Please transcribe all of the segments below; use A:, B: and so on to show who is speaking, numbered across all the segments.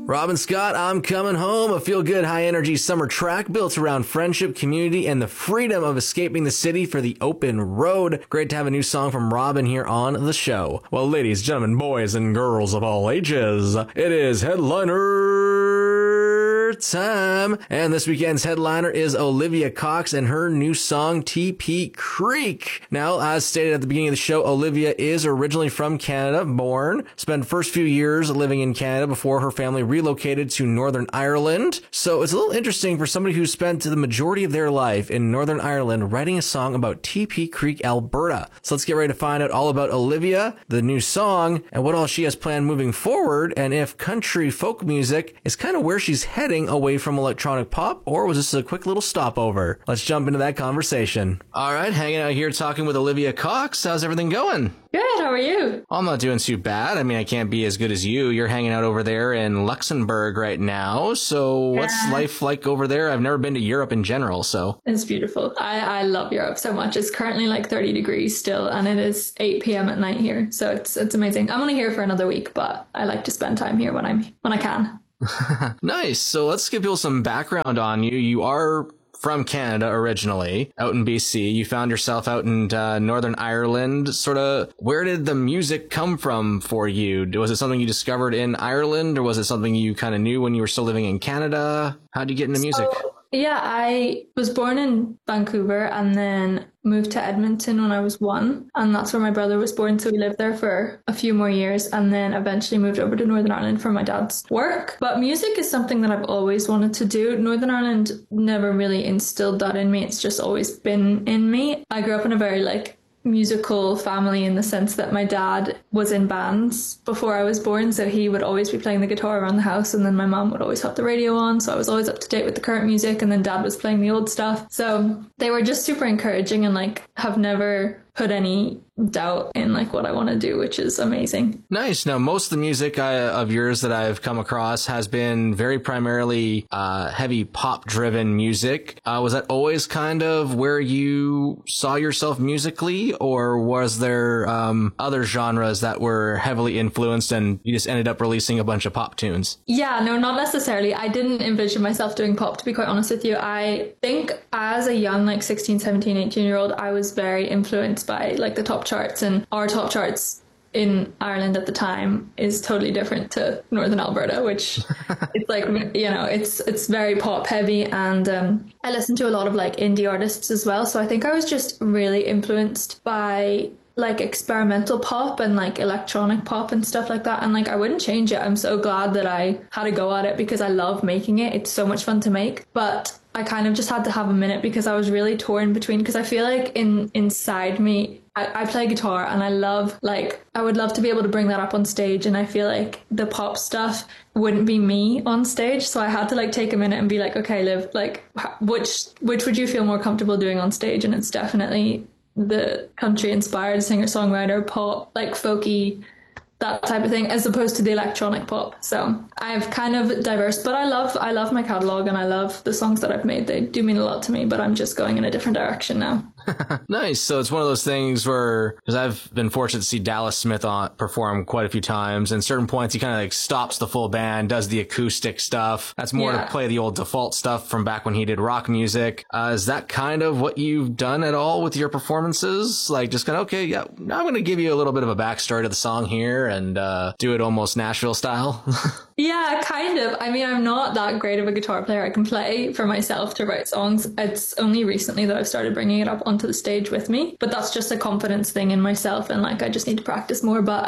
A: Robin Scott, I'm Coming Home, a feel-good, high-energy summer track built around friendship, community, and the freedom of escaping the city for the open road. Great to have a new song from Robin here on the show. Well, ladies, gentlemen, boys, and girls of all ages, it is headliner time. And this weekend's headliner is Olivia Cox and her new song, TP Creek. Now, as stated at the beginning of the show, Olivia is originally from Canada, born, spent first few years living in Canada before her family relocated to Northern Ireland. So it's a little interesting for somebody who spent the majority of their life in Northern Ireland writing a song about TP Creek, Alberta. So let's get ready to find out all about Olivia, the new song, and what all she has planned moving forward, and if country folk music is kind of where she's heading away from electronic pop, or was this a quick little stopover? Let's jump into that conversation. All right, hanging out here talking with Olivia Cox. How's everything going?
B: Good, how are you?
A: I'm not doing too bad. I mean, I can't be as good as you. You're hanging out over there in Luxembourg right now. So what's life like over there? I've never been to Europe in general, so.
B: It's beautiful. I love Europe so much. It's currently like 30 degrees still, and it is 8 p.m. at night here. So it's amazing. I'm only here for another week, but I like to spend time here when I can.
A: Nice. So let's give people some background on you. You are from Canada originally, out in BC. You found yourself out in Northern Ireland. Sort of, where did the music come from for you? Was it something you discovered in Ireland, or was it something you kind of knew when you were still living in Canada? How did you get into music?
B: Yeah, I was born in Vancouver and then moved to Edmonton when I was 1. And that's where my brother was born. So we lived there for a few more years and then eventually moved over to Northern Ireland for my dad's work. But music is something that I've always wanted to do. Northern Ireland never really instilled that in me. It's just always been in me. I grew up in a very musical family in the sense that my dad was in bands before I was born, so he would always be playing the guitar around the house, and then my mom would always have the radio on, so I was always up to date with the current music, and then dad was playing the old stuff. So they were just super encouraging and have never put any doubt in what I want to do, which is amazing.
A: Nice. Now, most of the music of yours that I've come across has been very primarily heavy pop driven music. Was that always kind of where you saw yourself musically, or was there other genres that were heavily influenced and you just ended up releasing a bunch of pop tunes?
B: Yeah, no, not necessarily. I didn't envision myself doing pop, to be quite honest with you. I think as a young 16, 17, 18-year-old, I was very influenced by the top charts, and our top charts in Ireland at the time is totally different to Northern Alberta, which it's it's very pop heavy, and I listen to a lot of indie artists as well, so I think I was just really influenced by experimental pop and electronic pop and stuff like that, and I wouldn't change it. I'm so glad that I had a go at it because I love making it. It's so much fun to make, but I kind of just had to have a minute because I was really torn between, because I feel inside me I play guitar and I would love to be able to bring that up on stage, and I feel the pop stuff wouldn't be me on stage, so I had to take a minute and be okay, Liv, which would you feel more comfortable doing on stage? And it's definitely the country inspired singer-songwriter pop, folky, that type of thing, as opposed to the electronic pop. So I've kind of diverse, but I love my catalog and I love the songs that I've made. They do mean a lot to me, but I'm just going in a different direction now.
A: Nice. So it's one of those things where, because I've been fortunate to see Dallas Smith perform quite a few times, and certain points he kind of stops the full band, does the acoustic stuff. That's more to play the old default stuff from back when he did rock music. Is that kind of what you've done at all with your performances? Just kind of, okay, yeah, now I'm going to give you a little bit of a backstory to the song here and do it almost Nashville style?
B: Yeah, kind of. I mean, I'm not that great of a guitar player. I can play for myself to write songs. It's only recently that I've started bringing it up onto the stage with me, but that's just a confidence thing in myself, and I just need to practice more. But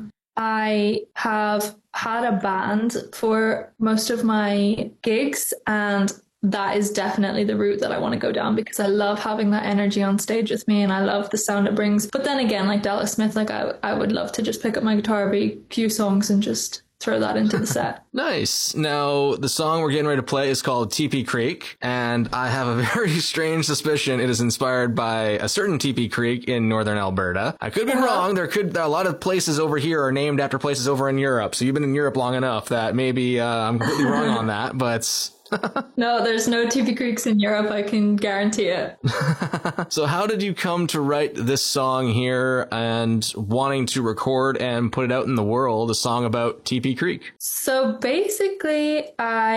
B: I have had a band for most of my gigs, and that is definitely the route that I want to go down, because I love having that energy on stage with me and I love the sound it brings. But then again, Dallas Smith, I would love to just pick up my guitar every few songs and just throw that into the set.
A: Nice. Now, the song we're getting ready to play is called TP Creek, and I have a very strange suspicion it is inspired by a certain TP Creek in Northern Alberta. I could be wrong. There are a lot of places over here are named after places over in Europe, so you've been in Europe long enough that maybe I'm completely wrong on that, but
B: No, there's no TP Creeks in Europe, I can guarantee it.
A: So how did you come to write this song here and wanting to record and put it out in the world, a song about TP Creek?
B: So basically,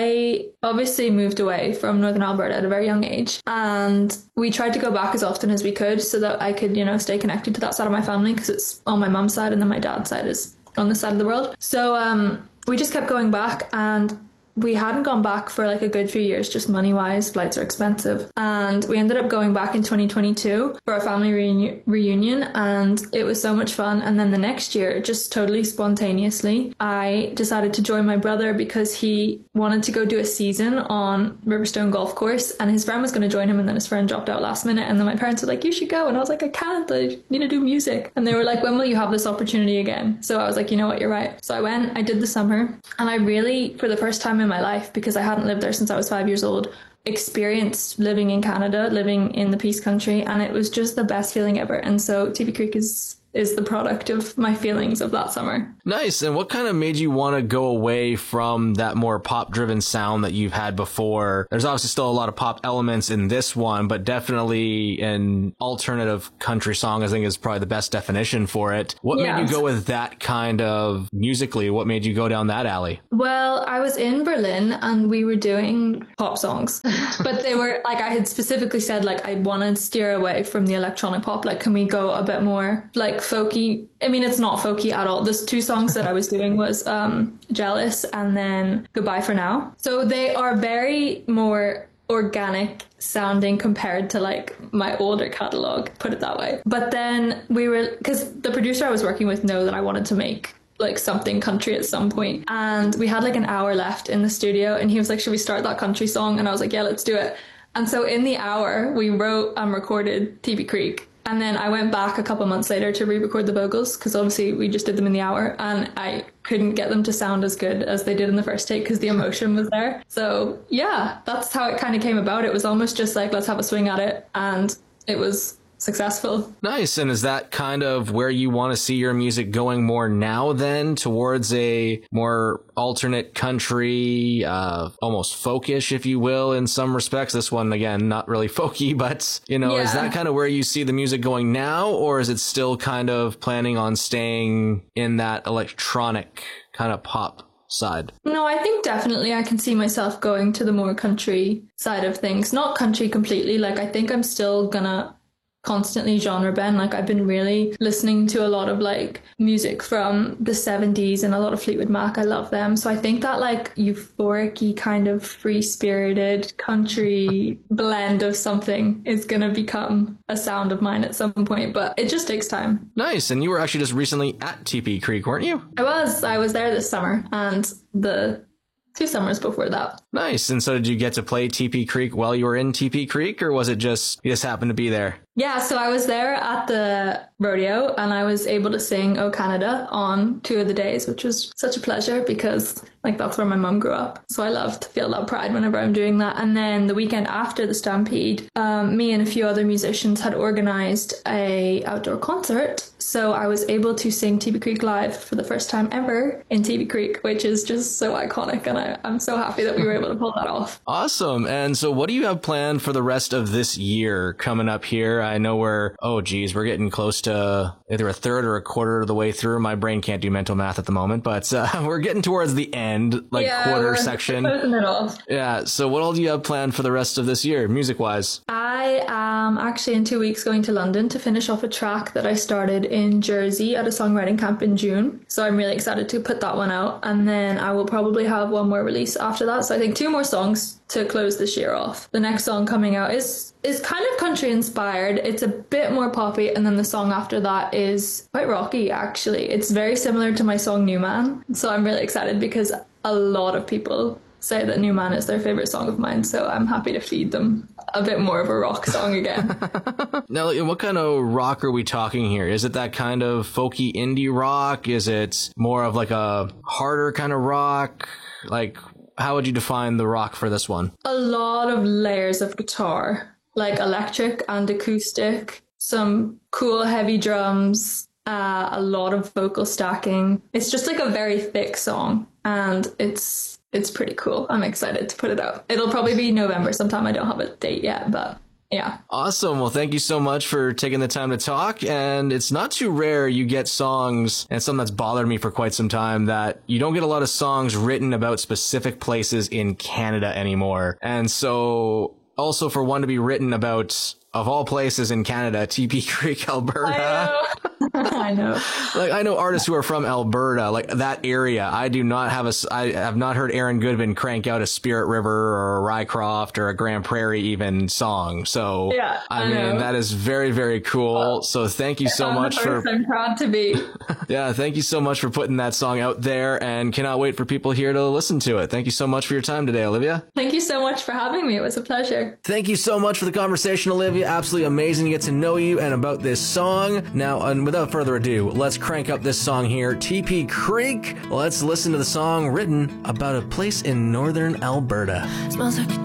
B: I obviously moved away from Northern Alberta at a very young age, and we tried to go back as often as we could so that I could, stay connected to that side of my family, because it's on my mum's side and then my dad's side is on this side of the world. So we just kept going back, and we hadn't gone back for like a good few years, just money-wise. Flights are expensive. And we ended up going back in 2022 for our family reunion, and it was so much fun. And then the next year, just totally spontaneously, I decided to join my brother because he wanted to go do a season on Riverstone Golf Course, and his friend was going to join him, and then his friend dropped out last minute. And then my parents were like, you should go. And I was like, I can't, I need to do music. And they were like, when will you have this opportunity again? So I was like, you know what, you're right. So I went, I did the summer, and I really, for the first time in my life, because I hadn't lived there since I was 5 years old, experienced living in Canada, living in the Peace Country, and it was just the best feeling ever. And so TP Creek is the product of my feelings of that summer.
A: Nice. And what kind of made you want to go away from that more pop-driven sound that you've had before? There's obviously still a lot of pop elements in this one, but definitely an alternative country song, I think, is probably the best definition for it. What made you go with that kind of musically? What made you go down that alley?
B: Well, I was in Berlin and we were doing pop songs, but they were like, I had specifically said, like, I want to steer away from the electronic pop. Like, can we go a bit more like folky? I mean, it's not folky at all. There's two songs that I was doing was Jealous and then Goodbye for Now. So they are very more organic sounding compared to like my older catalog, put it that way. But then because the producer I was working with knew that I wanted to make like something country at some point, and we had like an hour left in the studio, and he was like, should we start that country song? And I was like, yeah, let's do it. And so in the hour we wrote and recorded TP Creek. And then I went back a couple months later to re-record the vocals, because obviously we just did them in the hour, and I couldn't get them to sound as good as they did in the first take because the emotion was there. So yeah, that's how it kind of came about. It was almost just like, let's have a swing at it, and it was successful. Nice.
A: And is that kind of where you want to see your music going more now then, towards a more alternate country, almost folkish, if you will, in some respects? This one, again, not really folky, but, is that kind of where you see the music going now, or is it still kind of planning on staying in that electronic kind of pop side?
B: No, I think definitely I can see myself going to the more country side of things. Not country completely. Like, I think I'm still gonna constantly genre bend. Like, I've been really listening to a lot of like music from the 70s and a lot of Fleetwood Mac. I love them. So I think that like euphoric-y kind of free-spirited country blend of something is gonna become a sound of mine at some point, but it just takes time.
A: Nice. And you were actually just recently at TP Creek, weren't you?
B: I was there this summer, and the 2 summers before that.
A: Nice. And so did you get to play TP Creek while you were in TP Creek, or was it just you just happened to be there?
B: Yeah, so I was there at the rodeo, and I was able to sing "Oh Canada" on 2 of the days, which was such a pleasure because like that's where my mum grew up. So I love to feel that pride whenever I'm doing that. And then the weekend after the Stampede, me and a few other musicians had organized a outdoor concert. So I was able to sing TP Creek live for the first time ever in TP Creek, which is just so iconic. And I'm so happy that we were able to pull that off.
A: Awesome. And so what do you have planned for the rest of this year coming up here? I know we're getting close to either a third or a quarter of the way through. My brain can't do mental math at the moment, but we're getting towards the end, quarter section. Yeah. So what all do you have planned for the rest of this year, music-wise?
B: I am actually in 2 weeks going to London to finish off a track that I started in Jersey at a songwriting camp in June. So I'm really excited to put that one out. And then I will probably have one more release after that. So I think 2 more songs to close this year off. The next song coming out is kind of country inspired. It's a bit more poppy, and then the song after that is quite rocky actually. It's very similar to my song New Man. So I'm really excited because a lot of people say that New Man is their favorite song of mine, so I'm happy to feed them a bit more of a rock song again.
A: Now, what kind of rock are we talking here? Is it that kind of folky indie rock? Is it more of like a harder kind of rock? Like, how would you define the rock for this one?
B: A lot of layers of guitar, like electric and acoustic, some cool heavy drums, a lot of vocal stacking. It's just like a very thick song, and it's it's pretty cool. I'm excited to put it out. It'll probably be November sometime. I don't have a date yet, but yeah.
A: Awesome. Well, thank you so much for taking the time to talk. And it's not too rare you get songs, and something that's bothered me for quite some time, that you don't get a lot of songs written about specific places in Canada anymore. And so also for one to be written about, of all places in Canada, TP Creek, Alberta.
B: I know.
A: Like, I know artists who are from Alberta, like that area. I have not heard Aaron Goodman crank out a Spirit River or a Rycroft or a Grand Prairie even song. So,
B: yeah,
A: I mean, that is very, very cool. Well, so thank you so much for,
B: I'm proud to be.
A: Yeah, thank you so much for putting that song out there, and cannot wait for people here to listen to it. Thank you so much for your time today, Olivia.
B: Thank you so much for having me. It was a pleasure.
A: Thank you so much for the conversation, Olivia. Absolutely amazing to get to know you and about this song. Now, and without further ado, let's crank up this song here, TP Creek. Let's listen to the song written about a place in northern Alberta.
C: Smells like